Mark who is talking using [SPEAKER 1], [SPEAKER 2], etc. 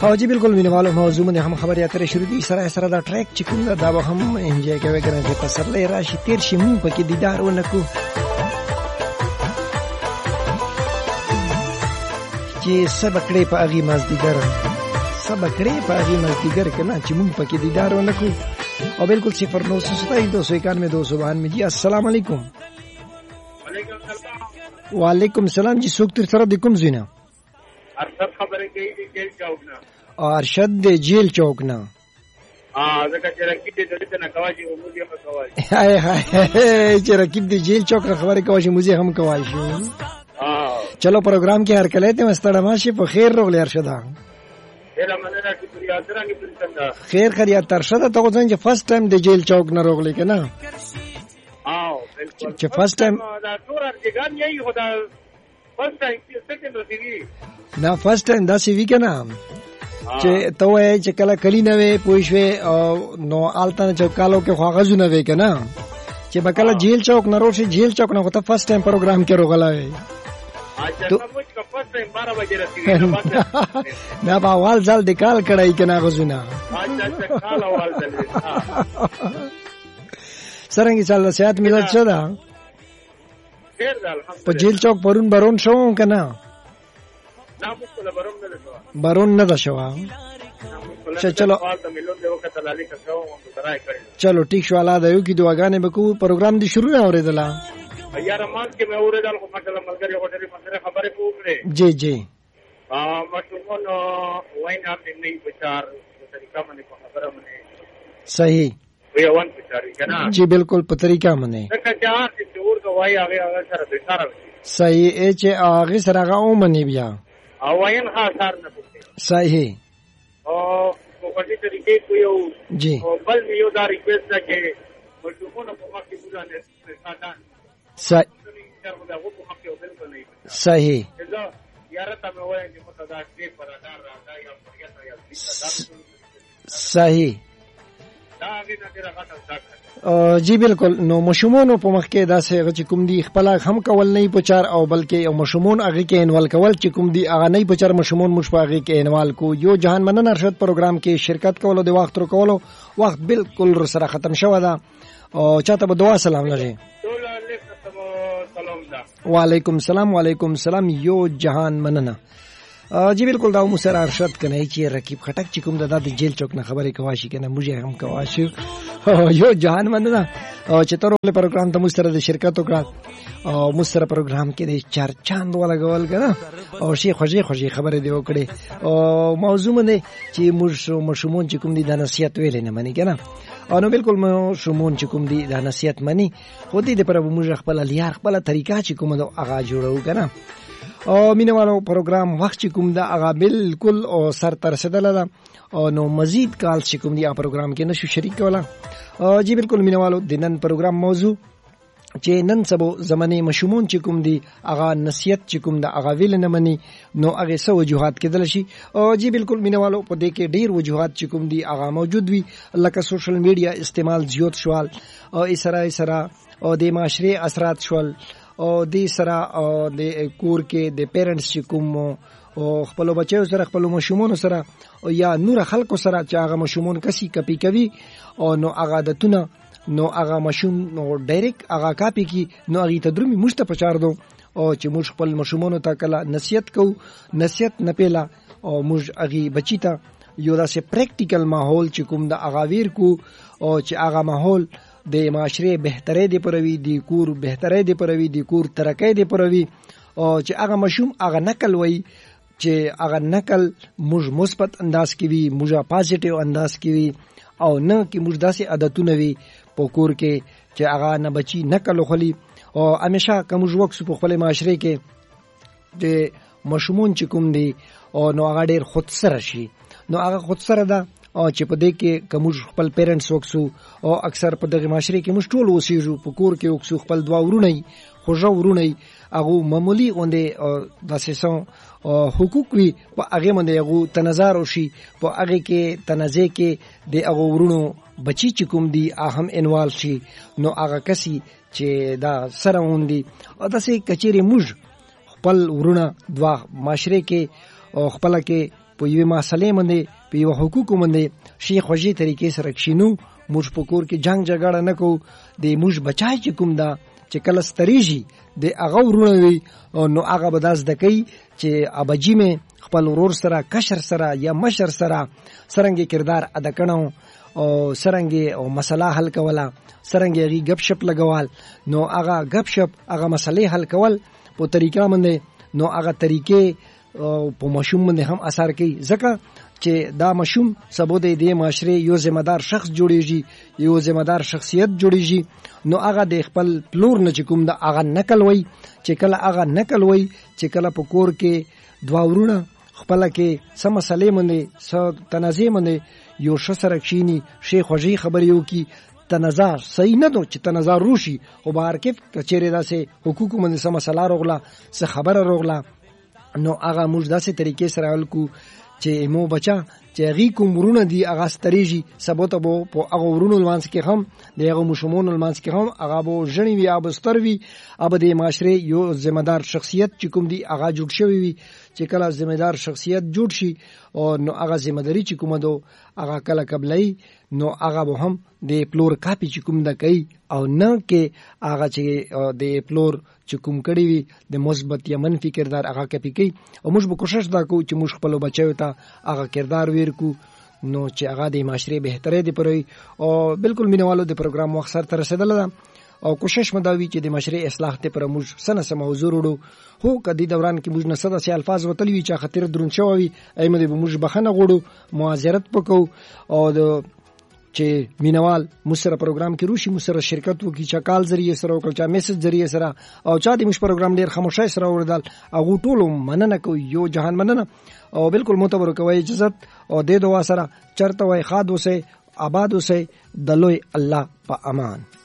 [SPEAKER 1] او جی بالکل مینوالو موضوع باندې هم خبرې اترې شروع دي. سره دا ټریک چې کوم دا به هم انجوای کوي کنه چې پسرلې راشي تیر شي مون پکې دیدار ونکو چې سبکړې په اغي مازدیګر کنه چې مون پکې دیدار ونکو. او بالکل 0927 جی السلام علیکم. وعلیکم السلام جی څوک تر سره د کوم زینه؟
[SPEAKER 2] ارشد خبره کوي د جیل چوک نه.
[SPEAKER 1] ارشد د جیل چوک نه.
[SPEAKER 2] ځکه چې رقیب دې دلته نه کوي او موږ هم کوي.
[SPEAKER 1] چې رقیب د جیل چوک خبره کوي موږ هم کوي شو. چلو پروګرام کې هر کله ته مستړه ماشي په خیر روغلی ارشد. خیر خیریت ارشد ته ځان چې فرست ټایم د جیل چوک نه روغلی کنه. چې فرست ټایم
[SPEAKER 2] دا ټول ارګان یې خدا فرست ټایم چې سکند رسیدي
[SPEAKER 1] دا فرست ټایم دا سی وی کنه چې ته وای چې کله کلی نه وي پوښوي او نو آلته چې کالو کې خواغزو نه وي کنه چې بکله جیل چوک نه روشي جیل چوک نه ته فرست ټایم پروګرام کې روغلای.
[SPEAKER 2] اچھا موږ کا فرست ټایم 12 بجې رسیدي
[SPEAKER 1] نه با وال ځل د کال کړای کنه غزونه.
[SPEAKER 2] اچھا کال وال ځل
[SPEAKER 1] سرنګي چل صحت ملت څه ده؟
[SPEAKER 2] خیر ده الحمدلله.
[SPEAKER 1] په جیل چوک برون شو کنه؟
[SPEAKER 2] نه مشکل
[SPEAKER 1] برون نه ده شو. چلو چلو ټیک شو. الله دا یو کی دعاګانې وکړو. پروګرام دی شروع نه اوریدله
[SPEAKER 2] یار مان کې مې اوریدل خو ماشاءالله ملګری وګړي منځره خبرې کوي.
[SPEAKER 1] جی جی
[SPEAKER 2] مشمون وینا دې نه بچار طریقہ باندې خبره باندې
[SPEAKER 1] صحیح
[SPEAKER 2] ویوان بچاری کنه.
[SPEAKER 1] جی بالکل په طریقہ باندې
[SPEAKER 2] څنګه چې جوړ کوي هغه سره به سره
[SPEAKER 1] صحیح چې هغه سره هغه اومني بیا
[SPEAKER 2] او وین خاصار نه پوهه
[SPEAKER 1] صحیح
[SPEAKER 2] او په دې طریقې کوو
[SPEAKER 1] جی
[SPEAKER 2] او بل یو دا ریکوست ده چې ملتونه په مخکې ګورانه ساتان
[SPEAKER 1] صحیح صحیح
[SPEAKER 2] یاره ته مې وایي چې متدا کې پرادار راځي یا پرګه یا
[SPEAKER 1] صحیح جی بالکل. نو مشمون په مخ کې داسې چې کوم دی خپل هم کول نه پچار او بلکې او مشمون هغه کې انوال کول چې کوم دی هغه نه پچار مشمون مش په هغه کې انوال کو. یو جهان منن ارشد پروګرام کې شرکت کولو د وخت ورو کولو وخت بالکل سره ختم شوه دا او چاته به دعا سلام لږه. وعلیکم السلام. وعلیکم السلام. یو جهان مننه. جی بالکل دا مو سره ارشد کنه چې رقیب خټک چې کوم د جیل چوک نه خبرې کواشي کنه موږ هم کواشي. یو جهان مننه چې تر له پروګرام ته مو سره د شرکت وکړه او مو سره پروګرام کې د چار چاند ولا غول کنه او شي خوشي خبره دی وکړي او موضوع باندې چې مشمون چې کوم دي د نصیحت ویل نه مني کنه. او نو بالکل مشمون چې کوم دي د نصیحت مني خو دې پر موږ خپل لیار خپل طریقہ چې کوم دا اغا جوړو کنه. او مینوالو پروګرام وخت چې کوم دا هغه بالکل او سر تر رسیدل ده او نو مزید کال چې کوم دی پروګرام کې نشو شریک کولا. جی بالکل مینوالو د نن پروګرام موضوع چې نن سبو زمانه مشمون چې کوم دی هغه نصیحت چې کوم دا هغه ویل نه مني نو هغه سو وجوهات کېدل شي. او جی بالکل مینوالو په دې کې ډیر وجوهات چې کوم دی هغه موجود وي لکه سوشل میډیا استعمال زیات شوال او اسرا او د معاشري اثرات شول او د سره او د کور کې د پیرنټس چې کوم او خپل بچو سره خپل مشمون سره او یا نور خلکو سره چې هغه مشمون کسي کپی کوي او نو هغه عادتونه نو هغه مشوم نو ډایرک هغه کاپی کی نو هغه تدرمي مشته پچار دو او چې موږ خپل مشمون ته کله نصیحت کو نصیحت نه پیلا او موږ هغه بچی ته یو داسې پریکټیکل ماحول چې کوم د هغه ویر کو او چې هغه ماحول د معاشره بهتري دی پروي دی کور بهتري دی پروي دی کور ترقې دی پروي او چې هغه مشوم هغه نقل وای چې هغه نقل موږ مثبت انداز کې وي موږ پازیټیو انداز کې وي او نه کې موږ داسې عادتونه وي په کور کې چې هغه نه بچي نقل خلی او همیشه کوم وخت په خپل معاشره کې د مشمون چې کوم دی او نو هغه ډیر خود سره شي نو هغه خود سره ده او چې په دې کې کوم خپل پیرنټس وکسو او اکثر په دغه معاشره کې موږ ټول اوسېږو په کور کې وکسو خپل دوا ورونه خوږه ورونه هغه معمولی اوندې داسې سو حقوق وي په هغه باندې هغه تنازع وشي په هغه کې تنازع کې د هغه ورونو بچی چې کوم دی اهم انوال شي نو هغه کسي چې دا سره اوندي او داسې کچېره موږ خپل ورونه دوا معاشره کې او خپل کې په یوه مسلې باندې په یوه حقوق باندې شي خوږی طریقې سره کښینو. موږ په کور کې جنگ جګړه نه کوو. د موږ بچای چې کوم دا چې کله ستریږي د هغه ورونه وي نو هغه به دا زده کوي چې ابجی مې خپل ورور سره کشر سره یا مشر سره سرنګي کردار ادا کړو او سرنګي او مسله حل کوله، سرنګي غي غب شپ لګوال. نو هغه غب شپ هغه مسلې حل کول په طریقه باندې نو هغه طریقې په مشوم باندې هم اثر کوي، ځکه چې دا مشوم سبو د دې معاشره یو ذمہ دار شخص جوړیږي، یو ذمہ دار شخصیت جوړیږي. نو هغه د خپل پلور نه چې کوم دا هغه نقل وای چې کله هغه نقل وای چې کله په کور کې دوا ورونه خپل کې سم مسلې باندې تنازع باندې یو شسره کښینی شي خوږی خبر یو کی تنازع صحیح نه دو چې تنازع روشي او بهر کې کچېره داسې حقوق باندې سم مسله روغلا څه خبره روغلا. نو هغه موږ داسې طریقې سره حل کو چې مو بچا چې غي کومرونه دی هغه ستریږي سبو ته په هغه ورونو لمانځ کې هم د هغه مشمون لمانځ کې هم هغه بو ژنی وي اب ستروي اب د معاشره یو ذمہ دار شخصیت چې کوم دی هغه جوړ شوی وي. چې کله ذمہ دار شخصیت جوړ شي او نو هغه ذمہ داری چې کومه دو هغه کله قبلای نو هغه به هم د پلور کاپی چې کوم د کوي او نه کې هغه چې د پلور چې کوم کړي وي د مثبت یا منفي کردار هغه کاپی کوي. او موږ به کوشش دا کوو چې موږ خپل بچو ته هغه کردار ورکو نو چې هغه د معاشره بهتره دي پرې. او بالکل مینوالو د پروګرام وخت سره تر رسیدل او کوشش مداوي چې د معاشره اصلاح ته پر موږ سم حضور وړو. هو کدي دوران کې موږ نه صدا سي الفاظ وتلی وي چې خطر درون شوی ایمه به موږ بخنه غوړو معذرت وکاو او چې مینوال مسره پروګرام کې روشي مسره شرکت وکي چې کال ذریعہ سره او کلچا میسج ذریعہ سره او چا دې مش پروګرام ډیر خاموشای سره وردل هغه ټول مننه کوي یو جهان مننه او بالکل معتبر کوي عزت او د دعا سره چرته وای خاد وسه آباد وسه دلوي الله په امان.